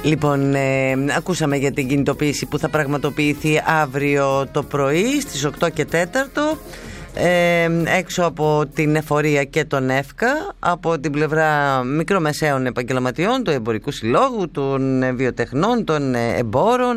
Λοιπόν, ακούσαμε για την κινητοποίηση που θα πραγματοποιηθεί αύριο το πρωί στις 8 και 4 έξω από την εφορία και τον ΕΦΚΑ, από την πλευρά μικρομεσαίων επαγγελματιών, του Εμπορικού Συλλόγου, των βιοτεχνών, των εμπόρων,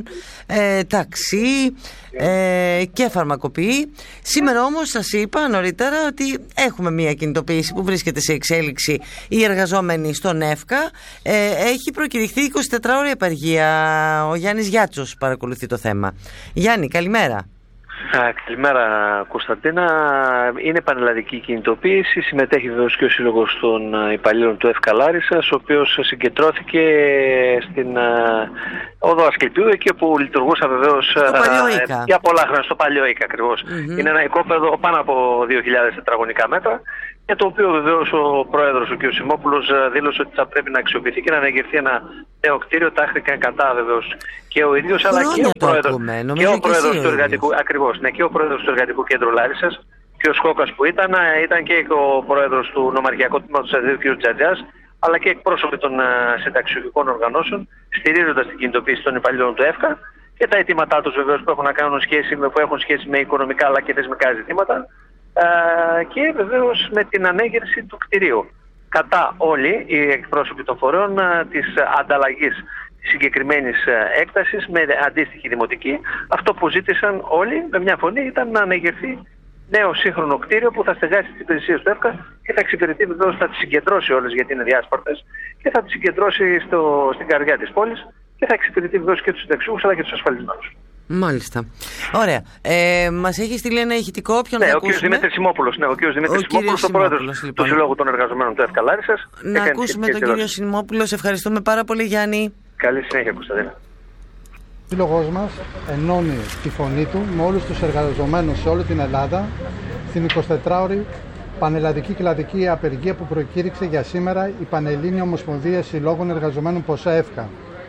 ταξί και φαρμακοποιοί. Σήμερα όμως σας είπα νωρίτερα ότι έχουμε μια κινητοποίηση που βρίσκεται σε εξέλιξη. Οι εργαζόμενοι στον ΕΦΚΑ, έχει προκηρυχθεί 24 ώρη απεργία. Ο Γιάννης Γιάτσος παρακολουθεί το θέμα. Γιάννη, καλημέρα. Καλημέρα Κωνσταντίνα. Είναι πανελλαδική κινητοποίηση. Συμμετέχει βεβαίως και ο Σύλλογος των Υπαλλήλων του ΕΦΚΑ Λάρισσας, ο οποίος συγκεντρώθηκε στην οδό Ασκληπιού, εκεί που λειτουργούσα βεβαίως για πολλά χρόνια, στο παλιό ΙΚΑ ακριβώς. Είναι ένα οικόπεδο πάνω από 2.000 τετραγωνικά μέτρα, για το οποίο βεβαίως ο πρόεδρος, ο κ. Σιμόπουλος, δήλωσε ότι θα πρέπει να αξιοποιηθεί και να αναγερθεί ένα νέο κτίριο. Τάχθηκαν κατά βεβαίως και ο ίδιος, αλλά και ο πρόεδρος του εργατικού, ακριβώς, ναι, και ο πρόεδρος του Εργατικού Κέντρου Λάρισσας, κ. Σκόκας που ήταν και ο πρόεδρος του Νομαρχιακού Τμήματος Αδείου, κ. Τζατζάς, αλλά και εκπρόσωποι των συνταξιωτικών οργανώσεων, στηρίζοντας την κινητοποίηση των υπαλλήλων του ΕΦΚΑ και τα αιτήματά τους βεβαίως που έχουν σχέση με οικονομικά αλλά και θεσμικά ζητήματα. Και βεβαίως με την ανέγερση του κτηρίου. Κατά όλοι οι εκπρόσωποι των φορέων της ανταλλαγής της συγκεκριμένης έκτασης με αντίστοιχη δημοτική, αυτό που ζήτησαν όλοι με μια φωνή ήταν να ανεγερθεί νέο σύγχρονο κτίριο που θα στεγάσει τις υπηρεσίες του ΕΦΚΑ και θα εξυπηρετεί βεβαίως, θα τις συγκεντρώσει όλες, γιατί είναι διάσπαρτες, και θα τις συγκεντρώσει στην καρδιά της πόλης και θα εξυπηρετεί βεβαίως και τους συνταξιούχους αλλά και τους ασφαλισμένους. Μάλιστα. Ωραία. Μας έχει στείλει ένα ηχητικό. Ποιον ναι, θα ο ακούσουμε? κ. Δημήτρης Σιμόπουλος. Ναι, ο κ. Δημήτρης Σιμόπουλος, ο πρόεδρος του Συλλόγου των Εργαζομένων του ΕΦΚΑ Λάρισσας. Να ακούσουμε τον κύριο Σιμόπουλο. Σε ευχαριστούμε πάρα πολύ, Γιάννη. Καλή συνέχεια, Κωνσταντίνα. Ο σύλλογος μας ενώνει τη φωνή του με όλους τους εργαζομένους σε όλη την Ελλάδα στην 24ωρη πανελλαδική κλαδική απεργία που προκήρυξε για σήμερα η Πανελλήνια Ομοσπονδία Συλλόγων Εργαζομένων ΠΟΣΑ ΕΦΚΑ.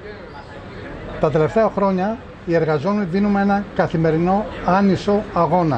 Τα τελευταία χρόνια οι εργαζόμενοι δίνουμε ένα καθημερινό άνισο αγώνα,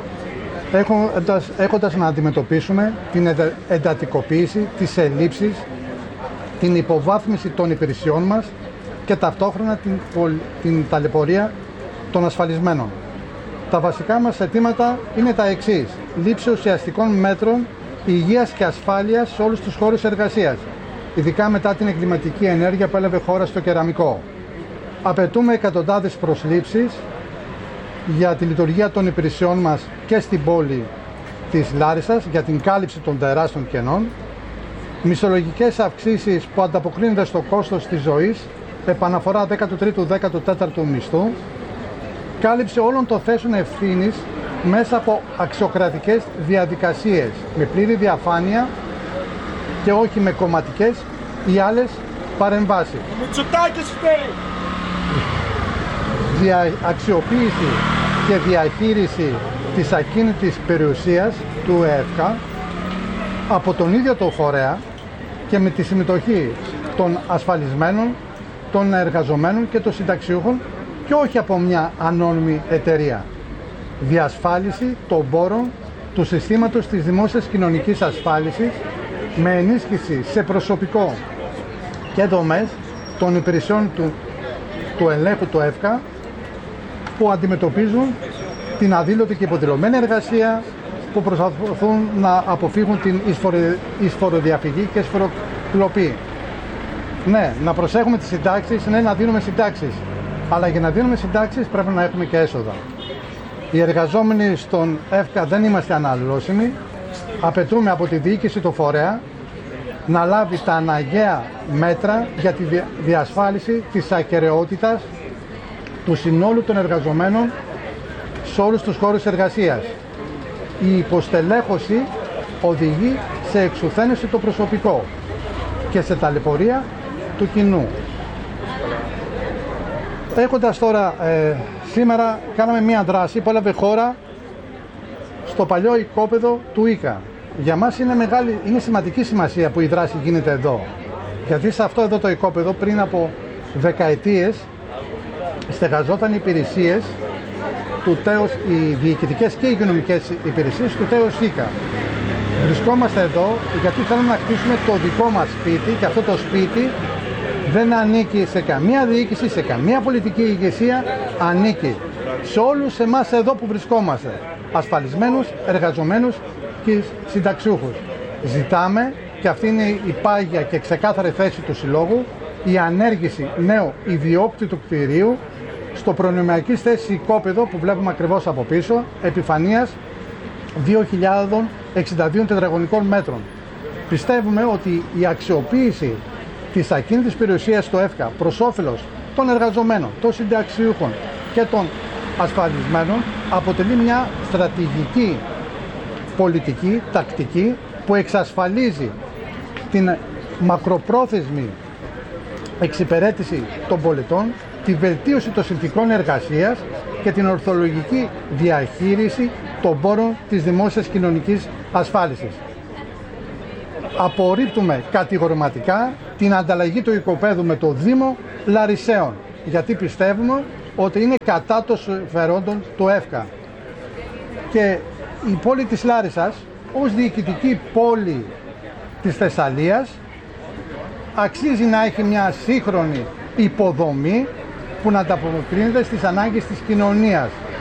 έχοντας να αντιμετωπίσουμε την εντατικοποίηση, τις ελλείψεις, την υποβάθμιση των υπηρεσιών μας και ταυτόχρονα την ταλαιπωρία των ασφαλισμένων. Τα βασικά μας αιτήματα είναι τα εξής: λήψη ουσιαστικών μέτρων υγείας και ασφάλειας σε όλους τους χώρους εργασίας, ειδικά μετά την εγκληματική ενέργεια που έλαβε χώρα στο κεραμικό. Απαιτούμε εκατοντάδες προσλήψεις για τη λειτουργία των υπηρεσιών μας και στην πόλη της Λάρισσας για την κάλυψη των τεράστιων κενών, μισθολογικές αυξήσεις που ανταποκρίνονται στο κόστος της ζωής, επαναφορά 13ου-14ου μισθού, κάλυψη όλων των θέσεων ευθύνης μέσα από αξιοκρατικές διαδικασίες με πλήρη διαφάνεια και όχι με κομματικές ή άλλες παρεμβάσεις. Αξιοποίηση και διαχείριση της ακίνητης περιουσίας του ΕΦΚΑ από τον ίδιο το φορέα και με τη συμμετοχή των ασφαλισμένων, των εργαζομένων και των συνταξιούχων και όχι από μια ανώνυμη εταιρεία. Διασφάλιση των πόρων του συστήματος της δημόσιας κοινωνικής ασφάλισης με ενίσχυση σε προσωπικό και δομές των υπηρεσιών του ελέγχου του ΕΦΚΑ που αντιμετωπίζουν την αδήλωτη και υποδηλωμένη εργασία, που προσπαθούν να αποφύγουν την εισφοροδιαφυγή και εισφοροκλοπή. Ναι, να προσέχουμε τις συντάξεις, ναι, να δίνουμε συντάξεις. Αλλά για να δίνουμε συντάξεις πρέπει να έχουμε και έσοδα. Οι εργαζόμενοι στον ΕΦΚΑ δεν είμαστε αναλώσιμοι. Απαιτούμε από τη διοίκηση του φορέα να λάβει τα αναγκαία μέτρα για τη διασφάλιση της ακεραιότητας του συνόλου των εργαζομένων σε όλους τους χώρους εργασίας. Η υποστελέχωση οδηγεί σε εξουθένεση το προσωπικό και σε ταλαιπωρία του κοινού. Έχοντας τώρα, σήμερα κάναμε μία δράση που έλαβε χώρα στο παλιό οικόπεδο του ΙΚΑ. Για μας είναι σημαντική σημασία που η δράση γίνεται εδώ. Γιατί σε αυτό εδώ το οικόπεδο πριν από δεκαετίες στεγαζόταν οι υπηρεσίες του ΤΕΟΣ, οι διοικητικές και οι υγειονομικές υπηρεσίες του ΤΕΟΣ ΙΚΑ. Βρισκόμαστε εδώ γιατί θέλουμε να χτίσουμε το δικό μας σπίτι και αυτό το σπίτι Δεν ανήκει σε καμία διοίκηση, σε καμία πολιτική ηγεσία, ανήκει σε όλους εμάς εδώ που βρισκόμαστε, ασφαλισμένους, εργαζομένους και συνταξιούχους. Ζητάμε, και αυτή είναι η πάγια και ξεκάθαρη θέση του Συλλόγου, η ανέργηση νέου ιδιόκτητου κτηρίου στο προνομιακής θέσης οικόπεδο που βλέπουμε ακριβώς από πίσω, επιφανείας 2.062 τετραγωνικών μέτρων. Πιστεύουμε ότι η αξιοποίηση της ακίνητης περιουσίας στο ΕΦΚΑ προς όφελος των εργαζομένων, των συνταξιούχων και των ασφαλισμένων αποτελεί μια στρατηγική πολιτική, τακτική, που εξασφαλίζει την μακροπρόθεσμη εξυπηρέτηση των πολιτών, τη βελτίωση των συνθηκών εργασίας και την ορθολογική διαχείριση των πόρων της δημόσιας κοινωνικής ασφάλισης. Απορρίπτουμε κατηγορηματικά την ανταλλαγή του οικοπαίδου με το Δήμο Λαρισαίων, γιατί πιστεύουμε ότι είναι κατά των συμφερόντων του ΕΦΚΑ. Και η πόλη της Λάρισσας, ως διοικητική πόλη της Θεσσαλίας, αξίζει να έχει μια σύγχρονη υποδομή που να ανταποκρίνεται στις ανάγκες της κοινωνίας.